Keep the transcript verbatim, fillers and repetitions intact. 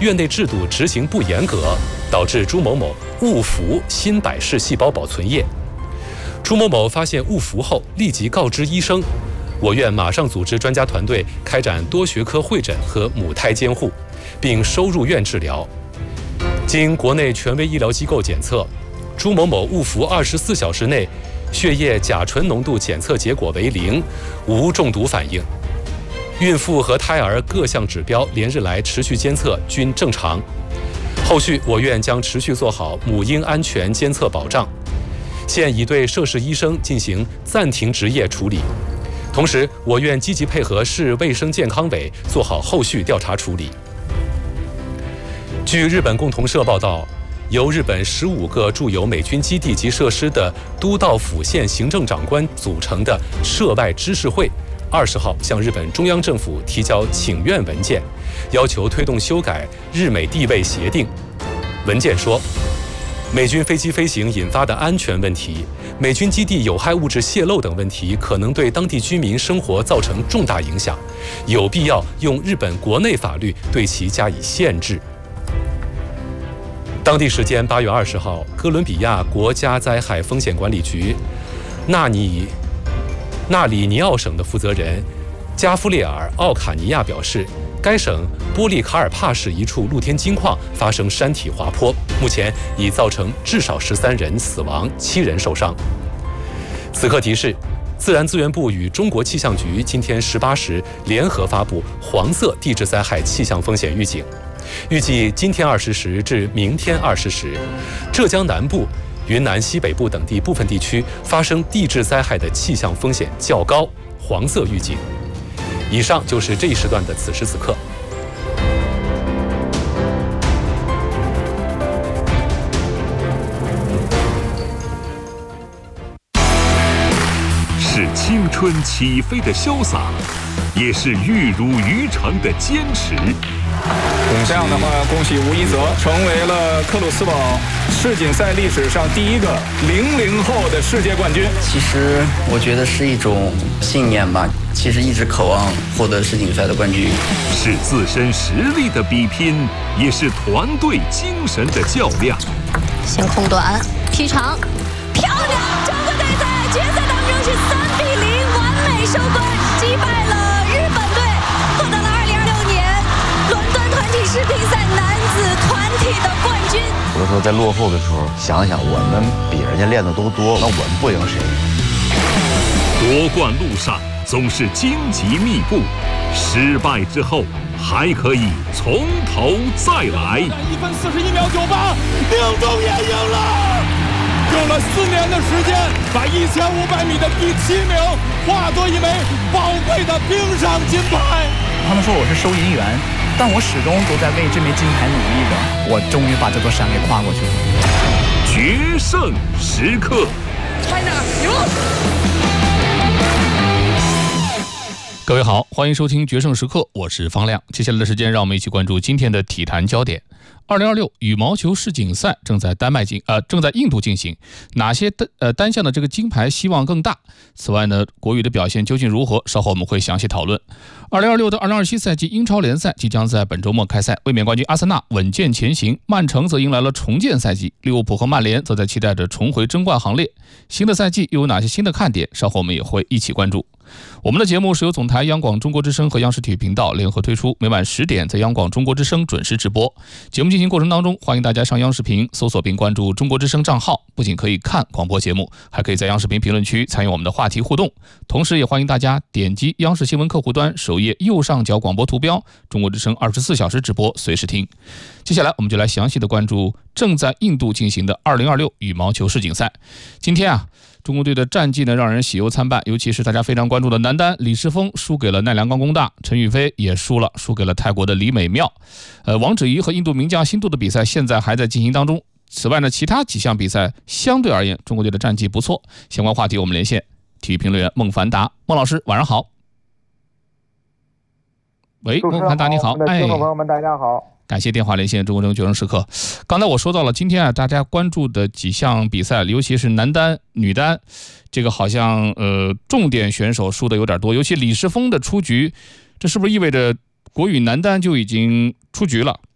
院内制度执行不严格，导致朱某某误服新百世细胞保存液。朱某某发现误服后，立即告知医生，我院马上组织专家团队开展多学科会诊和母胎监护，并收入院治疗。经国内权威医疗机构检测，朱某某误服二十四小时内血液甲醇浓度检测结果为零，无中毒反应。孕妇和胎儿各项指标连日来持续监测均正常。后续我院将持续做好母婴安全监测保障，现已对涉事医生进行暂停执业处理。同时，我院积极配合市卫生健康委做好后续调查处理。据日本共同社报道，由日本十五个驻有美军基地及设施的都道府县行政长官组成的涉外知识会，二十号向日本中央政府提交请愿文件，要求推动修改日美地位协定。文件说，美军飞机飞行引发的安全问题、美军基地有害物质泄漏等问题，可能对当地居民生活造成重大影响，有必要用日本国内法律对其加以限制。当地时间八月二十号，哥伦比亚国家灾害风险管理局纳尼纳里尼奥省的负责人加夫列尔·奥卡尼亚表示，该省波利卡尔帕市一处露天金矿发生山体滑坡，目前已造成至少十三人死亡，七人受伤。此刻提示，自然资源部与中国气象局今天十八时联合发布黄色地质灾害气象风险预警。预计今天二十时至明天二十时，浙江南部、云南西北部等地部分地区发生地质灾害的气象风险较高，黄色预警。以上就是这一时段的此时此刻。 是青春起飞的潇洒，也是玉如于成的坚持。 这样的话，恭喜吴一泽成为了克鲁斯堡世锦赛历史上第一个零零后的世界冠军。 其实我觉得是一种信念吧，其实一直渴望获得世锦赛的冠军。 是自身实力的比拼，也是团队精神的较量。 先空短劈长，漂亮！中国队在决赛当中是三比零完美收官，击败了日本队，获得了二零二六年伦敦团体世乒赛男子团体的冠军。 有的时候在落后的时候，想想我们比人家练的都多，那我们不赢谁？ 夺冠路上总是荆棘密布，失败之后还可以从头再来。 一分四十一秒九八，宁中也赢了。用了四年的时间，把一千五百米的第七名化作一枚宝贵的冰上金牌。 他们说我是收银员，但我始终都在为这枚金牌努力着。我终于把这座山给跨过去了。 决胜时刻 China 赢。 各位好，欢迎收听决胜时刻，我是方亮。接下来的时间，让我们一起关注今天的体坛焦点。二零二六羽毛球世锦赛正在丹麦进呃正在印度进行，哪些单呃单项的这个金牌希望更大？此外呢，国羽的表现究竟如何？稍后我们会详细讨论。二零二六到二零二七赛季英超联赛即将在本周末开赛，卫冕冠军阿森纳稳健前行，曼城则迎来了重建赛季，利物浦和曼联则在期待着重回争冠行列。新的赛季又有哪些新的看点？稍后我们也会一起关注。我们的节目是由总台央广中国之声和央视体育频道联合推出，每晚十点在央广中国之声准时直播。节目进行过程当中，欢迎大家上央视频搜索并关注中国之声账号，不仅可以看广播节目，还可以在央视频评论区参与我们的话题互动。同时也欢迎大家点击央视新闻客户端首页右上角广播图标，中国之声二十四小时直播，随时听。接下来我们就来详细的关注正在印度进行的二零二六羽毛球世锦赛。今天啊，中国队的战绩呢让人喜忧参半，尤其是大家非常关注的男单，李世峰输给了奈良冈功大，陈雨菲也输了，输给了泰国的李美妙。呃，王芷怡和印度名将辛度的比赛现在还在进行当中。此外呢，其他几项比赛相对而言，中国队的战绩不错。相关话题我们连线体育评论员孟凡达，孟老师晚上好。喂，孟凡达你好， 哎，听众朋友们大家好。 感谢电话连线中国之声决胜时刻。刚才我说到了，今天啊，大家关注的几项比赛，尤其是男单、女单，这个好像呃重点选手输的有点多，尤其李世峰的出局，这是不是意味着国羽男单就已经出局了？